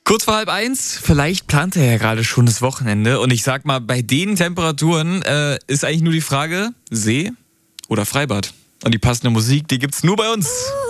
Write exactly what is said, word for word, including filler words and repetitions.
Kurz vor halb eins, vielleicht plant er ja gerade schon das Wochenende. Und ich sag mal, bei den Temperaturen äh, ist eigentlich nur die Frage, See oder Freibad. Und die passende Musik, die gibt's nur bei uns.